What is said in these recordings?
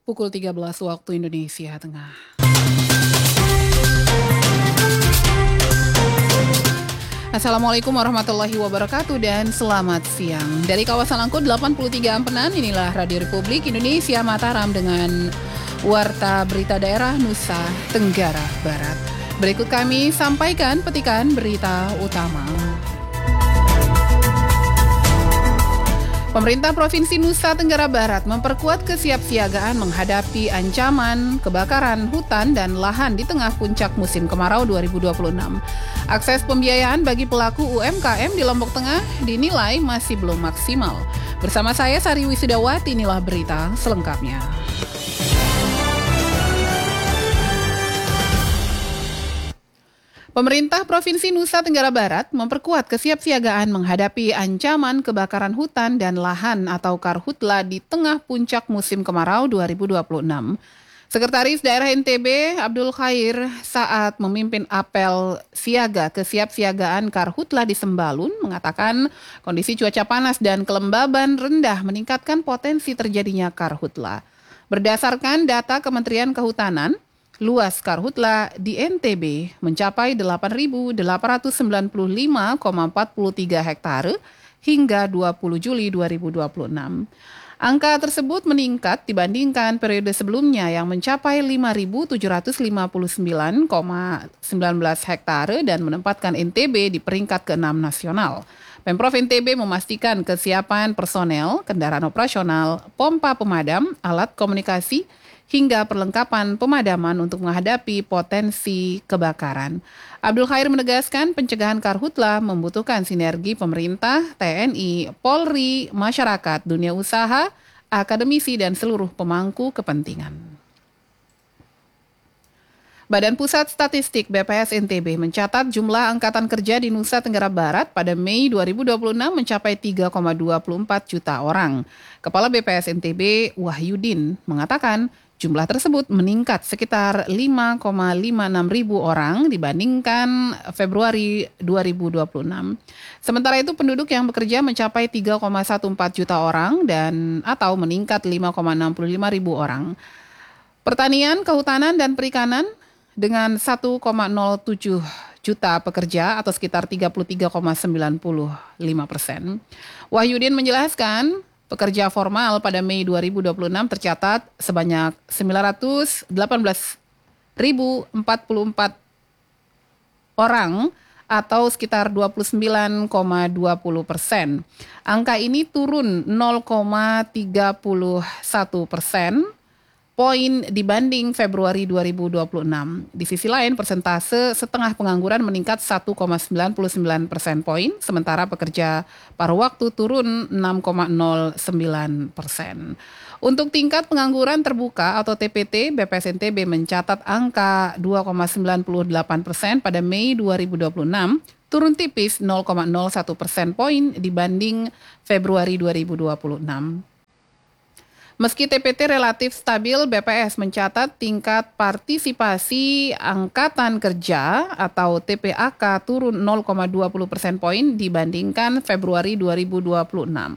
pukul 13 waktu Indonesia Tengah. Assalamualaikum warahmatullahi wabarakatuh dan selamat siang. Dari kawasan Angkut 83 Ampenan, inilah Radio Republik Indonesia Mataram dengan Warta Berita Daerah Nusa Tenggara Barat. Berikut kami sampaikan petikan berita utama. Pemerintah Provinsi Nusa Tenggara Barat memperkuat kesiapsiagaan menghadapi ancaman kebakaran hutan dan lahan di tengah puncak musim kemarau 2026. Akses pembiayaan bagi pelaku UMKM di Lombok Tengah dinilai masih belum maksimal. Bersama saya Sari Wisudawati, inilah berita selengkapnya. Pemerintah Provinsi Nusa Tenggara Barat memperkuat kesiapsiagaan menghadapi ancaman kebakaran hutan dan lahan atau karhutla di tengah puncak musim kemarau 2026. Sekretaris Daerah NTB Abdul Khair saat memimpin apel siaga kesiapsiagaan karhutla di Sembalun mengatakan kondisi cuaca panas dan kelembaban rendah meningkatkan potensi terjadinya karhutla. Berdasarkan data Kementerian Kehutanan, luas karhutla di NTB mencapai 8.895,43 hektare hingga 20 Juli 2026. Angka tersebut meningkat dibandingkan periode sebelumnya yang mencapai 5.759,19 hektare dan menempatkan NTB di peringkat ke-6 nasional. Pemprov NTB memastikan kesiapan personel, kendaraan operasional, pompa pemadam, alat komunikasi, hingga perlengkapan pemadaman untuk menghadapi potensi kebakaran. Abdul Khair menegaskan pencegahan karhutla membutuhkan sinergi pemerintah, TNI, Polri, masyarakat, dunia usaha, akademisi, dan seluruh pemangku kepentingan. Badan Pusat Statistik BPS NTB mencatat jumlah angkatan kerja di Nusa Tenggara Barat pada Mei 2026 mencapai 3,24 juta orang. Kepala BPS NTB Wahyudin mengatakan jumlah tersebut meningkat sekitar 5,56 ribu orang dibandingkan Februari 2026. Sementara itu penduduk yang bekerja mencapai 3,14 juta orang dan atau meningkat 5,65 ribu orang. Pertanian, kehutanan, dan perikanan dengan 1,07 juta pekerja atau sekitar 33,95%. Wahyudin menjelaskan, pekerja formal pada Mei 2026 tercatat sebanyak 918.044 orang atau sekitar 29,20%. Angka ini turun 0,31% poin dibanding Februari 2026. Di sisi lain, persentase setengah pengangguran meningkat 1,99% poin, sementara pekerja paruh waktu turun 6,09%. Untuk tingkat pengangguran terbuka atau TPT, BPS NTB mencatat angka 2,98% pada Mei 2026, turun tipis 0,01% poin dibanding Februari 2026. Meski TPT relatif stabil, BPS mencatat tingkat partisipasi angkatan kerja atau TPAK turun 0,20% poin dibandingkan Februari 2026.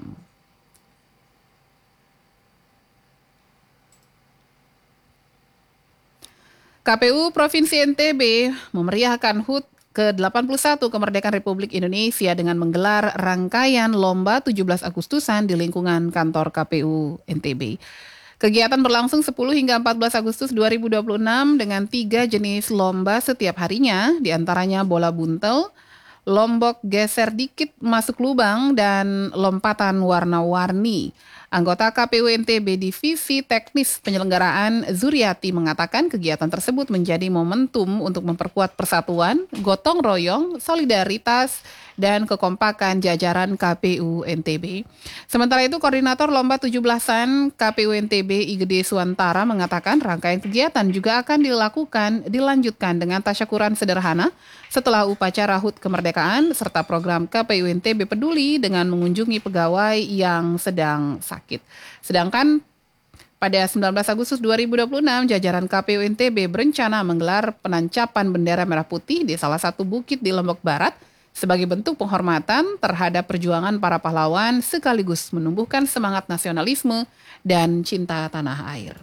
KPU Provinsi NTB memeriahkan HUT ke-81 Kemerdekaan Republik Indonesia dengan menggelar rangkaian lomba 17 Agustusan di lingkungan kantor KPU NTB. Kegiatan berlangsung 10 hingga 14 Agustus 2026 dengan 3 jenis lomba setiap harinya, diantaranya bola buntel, lombok geser dikit masuk lubang, dan lompatan warna-warni. Anggota KPU NTB Divisi Teknis Penyelenggaraan Zuriati mengatakan kegiatan tersebut menjadi momentum untuk memperkuat persatuan, gotong royong, solidaritas, dan kekompakan jajaran KPU NTB. Sementara itu, Koordinator Lomba 17-an KPU NTB Igede Suantara mengatakan rangkaian kegiatan juga akan dilanjutkan dengan tasyakuran sederhana setelah upacara HUT Kemerdekaan serta program KPU NTB Peduli dengan mengunjungi pegawai yang sedang sakit. Sedangkan pada 19 Agustus 2026, jajaran KPU NTB berencana menggelar penancapan bendera merah putih di salah satu bukit di Lombok Barat sebagai bentuk penghormatan terhadap perjuangan para pahlawan sekaligus menumbuhkan semangat nasionalisme dan cinta tanah air.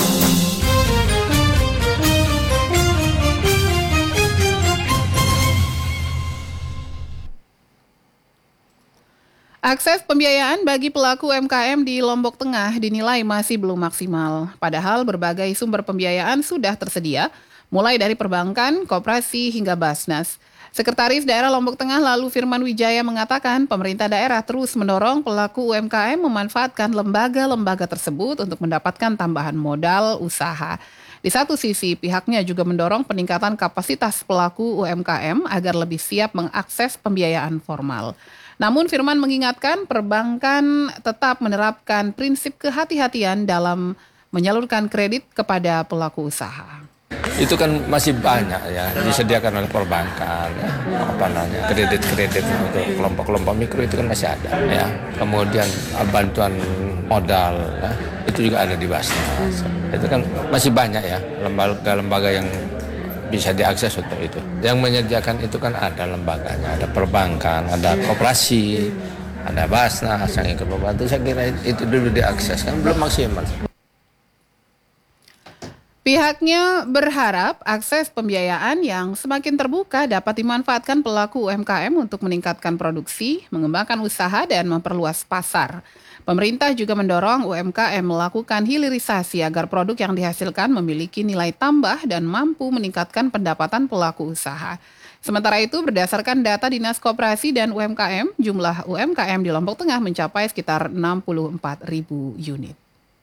Akses pembiayaan bagi pelaku UMKM di Lombok Tengah dinilai masih belum maksimal. Padahal berbagai sumber pembiayaan sudah tersedia, mulai dari perbankan, koperasi, hingga Basnas. Sekretaris Daerah Lombok Tengah lalu Firman Wijaya mengatakan pemerintah daerah terus mendorong pelaku UMKM memanfaatkan lembaga-lembaga tersebut untuk mendapatkan tambahan modal usaha. Di satu sisi, pihaknya juga mendorong peningkatan kapasitas pelaku UMKM agar lebih siap mengakses pembiayaan formal. Namun Firman mengingatkan perbankan tetap menerapkan prinsip kehati-hatian dalam menyalurkan kredit kepada pelaku usaha. Itu kan masih banyak ya disediakan oleh perbankan ya, kredit-kredit untuk kelompok-kelompok mikro itu kan masih ada ya. Kemudian bantuan modal ya, itu juga ada di Basnas. Itu kan masih banyak ya lembaga-lembaga yang bisa diakses untuk itu. Yang menyediakan itu kan ada lembaganya, ada perbankan, ada koperasi, ada Basnas yang ikut membantu. Saya kira itu dulu diakses, kan belum maksimal. Pihaknya berharap akses pembiayaan yang semakin terbuka dapat dimanfaatkan pelaku UMKM untuk meningkatkan produksi, mengembangkan usaha, dan memperluas pasar. Pemerintah juga mendorong UMKM melakukan hilirisasi agar produk yang dihasilkan memiliki nilai tambah dan mampu meningkatkan pendapatan pelaku usaha. Sementara itu, berdasarkan data Dinas Koperasi dan UMKM, jumlah UMKM di Lombok Tengah mencapai sekitar 64.000 unit.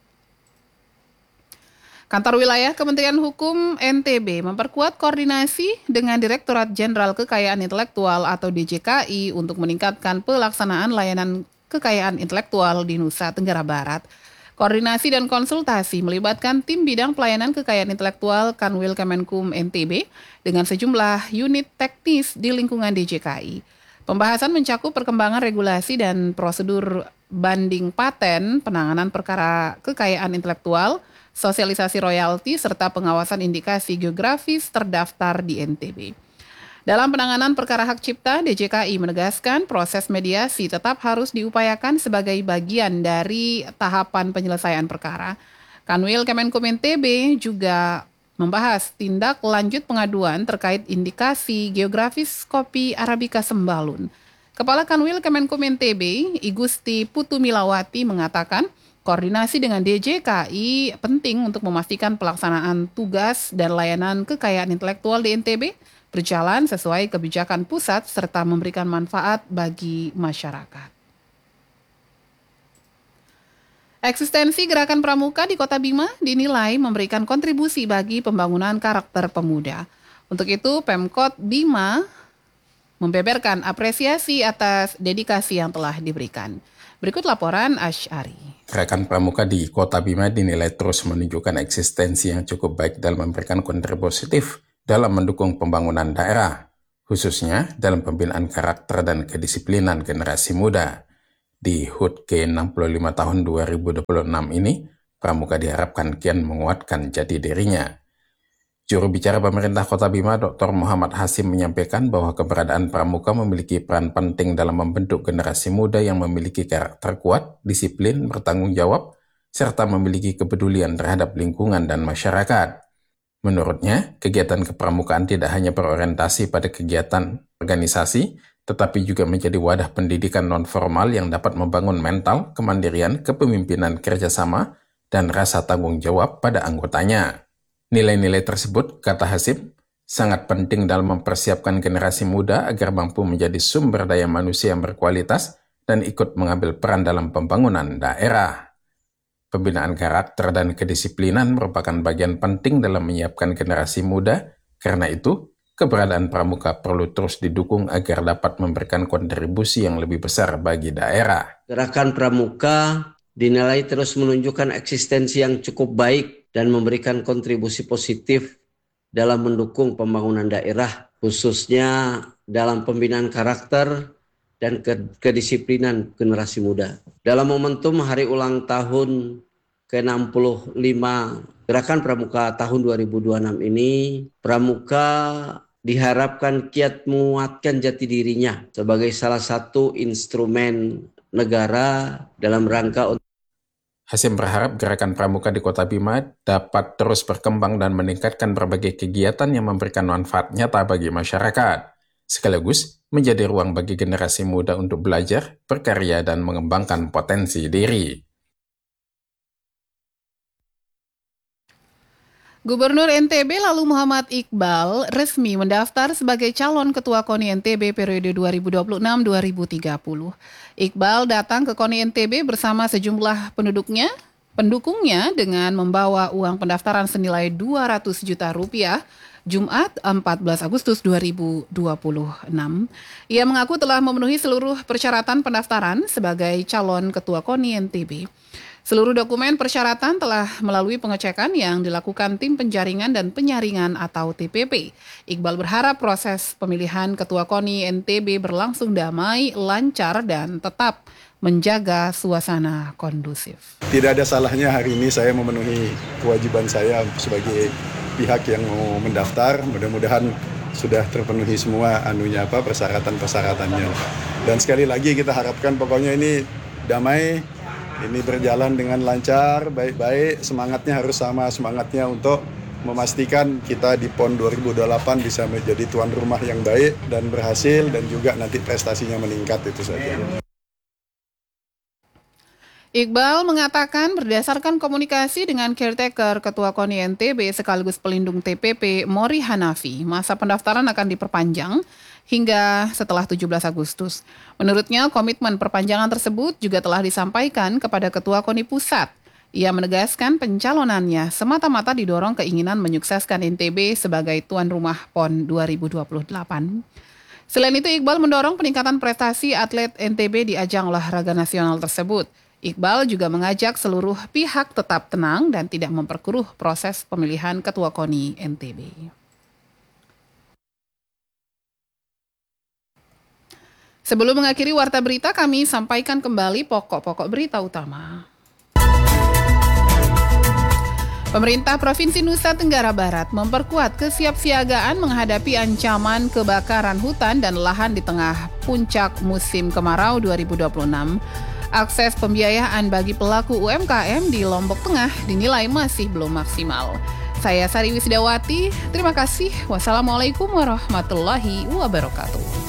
Kantor Wilayah Kementerian Hukum NTB memperkuat koordinasi dengan Direktorat Jenderal Kekayaan Intelektual atau DJKI untuk meningkatkan pelaksanaan layanan kekayaan intelektual di Nusa Tenggara Barat. Koordinasi dan konsultasi melibatkan tim bidang pelayanan kekayaan intelektual Kanwil Kemenkum NTB dengan sejumlah unit teknis di lingkungan DJKI. Pembahasan mencakup perkembangan regulasi dan prosedur banding paten, penanganan perkara kekayaan intelektual, sosialisasi royalti, serta pengawasan indikasi geografis terdaftar di NTB. Dalam penanganan perkara hak cipta, DJKI menegaskan proses mediasi tetap harus diupayakan sebagai bagian dari tahapan penyelesaian perkara. Kanwil Kemenkum NTB juga membahas tindak lanjut pengaduan terkait indikasi geografis kopi Arabica Sembalun. Kepala Kanwil Kemenkum NTB, Igusti Putu Milawati mengatakan, koordinasi dengan DJKI penting untuk memastikan pelaksanaan tugas dan layanan kekayaan intelektual di NTB berjalan sesuai kebijakan pusat serta memberikan manfaat bagi masyarakat. Eksistensi Gerakan Pramuka di Kota Bima dinilai memberikan kontribusi bagi pembangunan karakter pemuda. Untuk itu, Pemkot Bima membeberkan apresiasi atas dedikasi yang telah diberikan. Berikut laporan Asy'ari. Gerakan Pramuka di Kota Bima dinilai terus menunjukkan eksistensi yang cukup baik dalam memberikan kontribusi positif dalam mendukung pembangunan daerah, khususnya dalam pembinaan karakter dan kedisiplinan generasi muda. Di HUT ke-65 tahun 2026 ini, Pramuka diharapkan kian menguatkan jati dirinya. Juru bicara pemerintah Kota Bima, Dr. Muhammad Hasim menyampaikan bahwa keberadaan Pramuka memiliki peran penting dalam membentuk generasi muda yang memiliki karakter kuat, disiplin, bertanggung jawab, serta memiliki kepedulian terhadap lingkungan dan masyarakat. Menurutnya, kegiatan kepramukaan tidak hanya berorientasi pada kegiatan organisasi, tetapi juga menjadi wadah pendidikan non-formal yang dapat membangun mental, kemandirian, kepemimpinan kerjasama, dan rasa tanggung jawab pada anggotanya. Nilai-nilai tersebut, kata Hasib, sangat penting dalam mempersiapkan generasi muda agar mampu menjadi sumber daya manusia yang berkualitas dan ikut mengambil peran dalam pembangunan daerah. Pembinaan karakter dan kedisiplinan merupakan bagian penting dalam menyiapkan generasi muda, karena itu, keberadaan Pramuka perlu terus didukung agar dapat memberikan kontribusi yang lebih besar bagi daerah. Gerakan Pramuka dinilai terus menunjukkan eksistensi yang cukup baik dan memberikan kontribusi positif dalam mendukung pembangunan daerah, khususnya dalam pembinaan karakter dan kedisiplinan generasi muda. Dalam momentum hari ulang tahun ke-65 Gerakan Pramuka tahun 2026 ini, Pramuka diharapkan kiat menguatkan jati dirinya sebagai salah satu instrumen negara dalam rangka untuk Hasim berharap gerakan pramuka di Kota Bima dapat terus berkembang dan meningkatkan berbagai kegiatan yang memberikan manfaat nyata bagi masyarakat, sekaligus menjadi ruang bagi generasi muda untuk belajar, berkarya, dan mengembangkan potensi diri. Gubernur NTB lalu Muhammad Iqbal resmi mendaftar sebagai calon Ketua KONI NTB periode 2026-2030. Iqbal datang ke KONI NTB bersama sejumlah pendukungnya dengan membawa uang pendaftaran senilai 200 juta rupiah Jumat 14 Agustus 2026. Ia mengaku telah memenuhi seluruh persyaratan pendaftaran sebagai calon Ketua KONI NTB. Seluruh dokumen persyaratan telah melalui pengecekan yang dilakukan tim penjaringan dan penyaringan atau TPP. Iqbal berharap proses pemilihan Ketua KONI NTB berlangsung damai, lancar, dan tetap menjaga suasana kondusif. Tidak ada salahnya hari ini saya memenuhi kewajiban saya sebagai pihak yang mau mendaftar. Mudah-mudahan sudah terpenuhi semua persyaratan-persyaratannya. Dan sekali lagi kita harapkan pokoknya ini damai, ini berjalan dengan lancar, baik-baik, semangatnya harus sama semangatnya untuk memastikan kita di PON 2028 bisa menjadi tuan rumah yang baik dan berhasil dan juga nanti prestasinya meningkat, itu saja. Iqbal mengatakan berdasarkan komunikasi dengan caretaker Ketua KONI NTB sekaligus pelindung TPP Mori Hanafi, masa pendaftaran akan diperpanjang hingga setelah 17 Agustus. Menurutnya, komitmen perpanjangan tersebut juga telah disampaikan kepada Ketua KONI Pusat. Ia menegaskan pencalonannya semata-mata didorong keinginan menyukseskan NTB sebagai tuan rumah PON 2028. Selain itu, Iqbal mendorong peningkatan prestasi atlet NTB di ajang olahraga nasional tersebut. Iqbal juga mengajak seluruh pihak tetap tenang dan tidak memperkeruh proses pemilihan Ketua KONI NTB. Sebelum mengakhiri warta berita, kami sampaikan kembali pokok-pokok berita utama. Pemerintah Provinsi Nusa Tenggara Barat memperkuat kesiapsiagaan menghadapi ancaman kebakaran hutan dan lahan di tengah puncak musim kemarau 2026. Akses pembiayaan bagi pelaku UMKM di Lombok Tengah dinilai masih belum maksimal. Saya Sari Wisdawati, terima kasih. Wassalamualaikum warahmatullahi wabarakatuh.